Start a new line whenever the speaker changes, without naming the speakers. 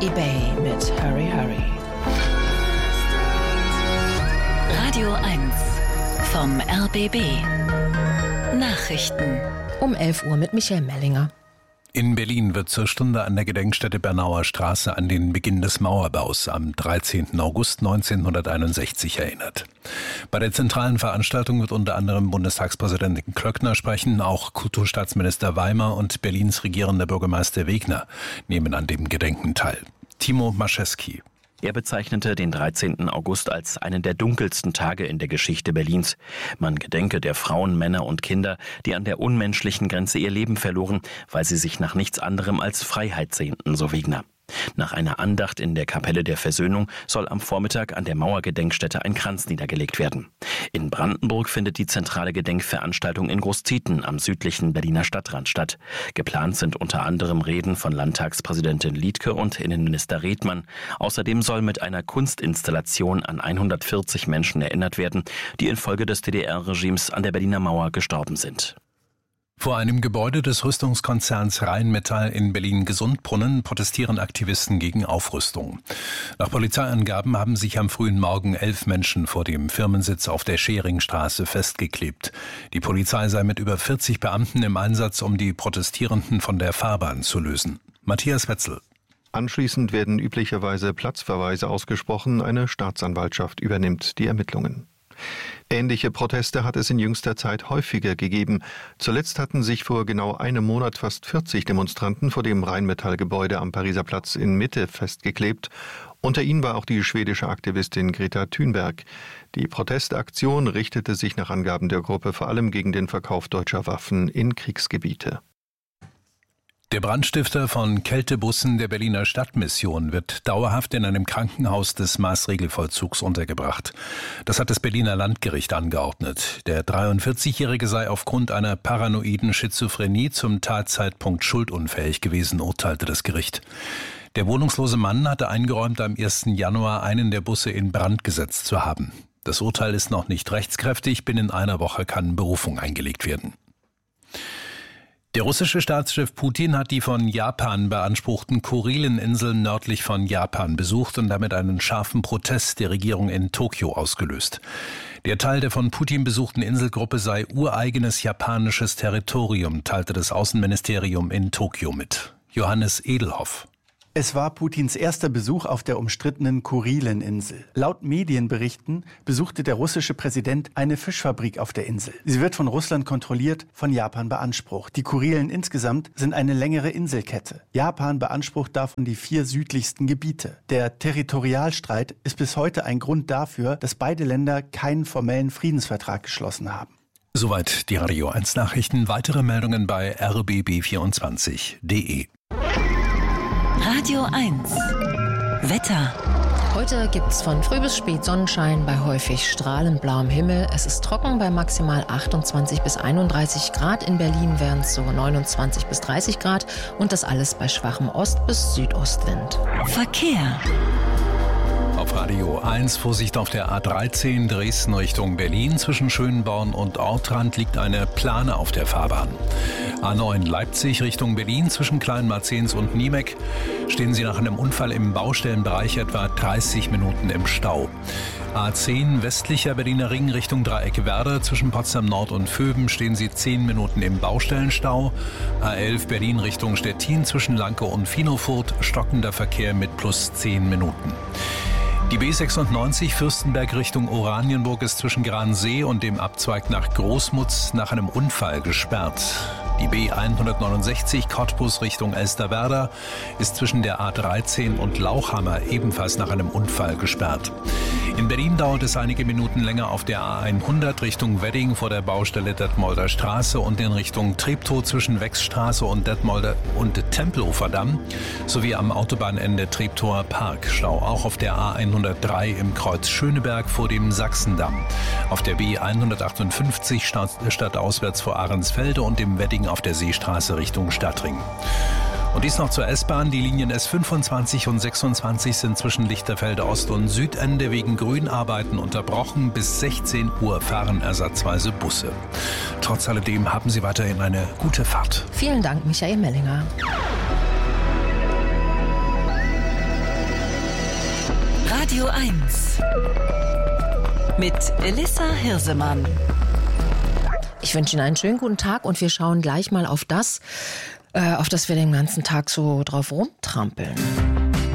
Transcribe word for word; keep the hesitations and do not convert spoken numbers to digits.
eBay mit Hurry Hurry.
Radio eins vom R B B. Nachrichten.
Um elf Uhr mit Michael Mellinger.
In Berlin wird zur Stunde an der Gedenkstätte Bernauer Straße an den Beginn des Mauerbaus am dreizehnten August neunzehnhunderteinundsechzig erinnert. Bei der zentralen Veranstaltung wird unter anderem Bundestagspräsidentin Klöckner sprechen, auch Kulturstaatsminister Weimer und Berlins regierender Bürgermeister Wegner nehmen an dem Gedenken teil. Timo Maschewski.
Er bezeichnete den dreizehnten August als einen der dunkelsten Tage in der Geschichte Berlins. Man gedenke der Frauen, Männer und Kinder, die an der unmenschlichen Grenze ihr Leben verloren, weil sie sich nach nichts anderem als Freiheit sehnten, so Wegner. Nach einer Andacht in der Kapelle der Versöhnung soll am Vormittag an der Mauergedenkstätte ein Kranz niedergelegt werden. In Brandenburg findet die zentrale Gedenkveranstaltung in Großzieten am südlichen Berliner Stadtrand statt. Geplant sind unter anderem Reden von Landtagspräsidentin Liedtke und Innenminister Redmann. Außerdem soll mit einer Kunstinstallation an hundertvierzig Menschen erinnert werden, die infolge des D D R-Regimes an der Berliner Mauer gestorben sind.
Vor einem Gebäude des Rüstungskonzerns Rheinmetall in Berlin-Gesundbrunnen protestieren Aktivisten gegen Aufrüstung. Nach Polizeiangaben haben sich am frühen Morgen elf Menschen vor dem Firmensitz auf der Scheringstraße festgeklebt. Die Polizei sei mit über vierzig Beamten im Einsatz, um die Protestierenden von der Fahrbahn zu lösen. Matthias Wetzel.
Anschließend werden üblicherweise Platzverweise ausgesprochen. Eine Staatsanwaltschaft übernimmt die Ermittlungen. Ähnliche Proteste hat es in jüngster Zeit häufiger gegeben. Zuletzt hatten sich vor genau einem Monat fast vierzig Demonstranten vor dem Rheinmetall-Gebäude am Pariser Platz in Mitte festgeklebt. Unter ihnen war auch die schwedische Aktivistin Greta Thunberg. Die Protestaktion richtete sich nach Angaben der Gruppe vor allem gegen den Verkauf deutscher Waffen in Kriegsgebiete.
Der Brandstifter von Kältebussen der Berliner Stadtmission wird dauerhaft in einem Krankenhaus des Maßregelvollzugs untergebracht. Das hat das Berliner Landgericht angeordnet. Der dreiundvierzigjährige sei aufgrund einer paranoiden Schizophrenie zum Tatzeitpunkt schuldunfähig gewesen, urteilte das Gericht. Der wohnungslose Mann hatte eingeräumt, am ersten Januar einen der Busse in Brand gesetzt zu haben. Das Urteil ist noch nicht rechtskräftig. Binnen einer Woche kann Berufung eingelegt werden. Der russische Staatschef Putin hat die von Japan beanspruchten Kurileninseln nördlich von Japan besucht und damit einen scharfen Protest der Regierung in Tokio ausgelöst. Der Teil der von Putin besuchten Inselgruppe sei ureigenes japanisches Territorium, teilte das Außenministerium in Tokio mit. Johannes Edelhoff.
Es war Putins erster Besuch auf der umstrittenen Kurileninsel. Laut Medienberichten besuchte der russische Präsident eine Fischfabrik auf der Insel. Sie wird von Russland kontrolliert, von Japan beansprucht. Die Kurilen insgesamt sind eine längere Inselkette. Japan beansprucht davon die vier südlichsten Gebiete. Der Territorialstreit ist bis heute ein Grund dafür, dass beide Länder keinen formellen Friedensvertrag geschlossen haben.
Soweit die Radio eins Nachrichten. Weitere Meldungen bei r b b vierundzwanzig punkt d e.
Radio eins. Wetter.
Heute gibt's von früh bis spät Sonnenschein bei häufig strahlend blauem Himmel. Es ist trocken bei maximal achtundzwanzig bis einunddreißig Grad. In Berlin wären es so neunundzwanzig bis dreißig Grad. Und das alles bei schwachem Ost- bis Südostwind.
Verkehr.
Auf Radio eins, Vorsicht auf der A dreizehn Dresden Richtung Berlin. Zwischen Schönborn und Ortrand liegt eine Plane auf der Fahrbahn. A neun Leipzig Richtung Berlin. Zwischen Kleinmarzens und Niemek stehen Sie nach einem Unfall im Baustellenbereich etwa dreißig Minuten im Stau. A zehn westlicher Berliner Ring Richtung Dreieck Werder. Zwischen Potsdam Nord und Vöben stehen Sie zehn Minuten im Baustellenstau. A elf Berlin Richtung Stettin. Zwischen Lanke und Finofurt stockender Verkehr mit plus zehn Minuten. Die B sechsundneunzig Fürstenberg Richtung Oranienburg ist zwischen Gransee und dem Abzweig nach Großmutz nach einem Unfall gesperrt. Die B hundertneunundsechzig Cottbus Richtung Elsterwerda ist zwischen der A dreizehn und Lauchhammer ebenfalls nach einem Unfall gesperrt. In Berlin dauert es einige Minuten länger auf der A hundert Richtung Wedding vor der Baustelle Detmolder Straße und in Richtung Treptow zwischen Wechsstraße und Detmolder und Tempelhofer Damm sowie am Autobahnende Treptower Park. Stau auch auf der A hundertdrei im Kreuz Schöneberg vor dem Sachsendamm. Auf der B hundertachtundfünfzig stadtauswärts vor Ahrensfelde und im Wedding auf der Seestraße Richtung Stadtring. Und dies noch zur S-Bahn. Die Linien S fünfundzwanzig und sechsundzwanzig sind zwischen Lichterfelde Ost- und Südende wegen Grünarbeiten unterbrochen. Bis sechzehn Uhr fahren ersatzweise Busse. Trotz alledem haben Sie weiterhin eine gute Fahrt.
Vielen Dank, Michael Mellinger.
Radio eins mit Elissa Hirsemann.
Ich wünsche Ihnen einen schönen guten Tag und wir schauen gleich mal auf das, äh, auf das wir den ganzen Tag so drauf rumtrampeln.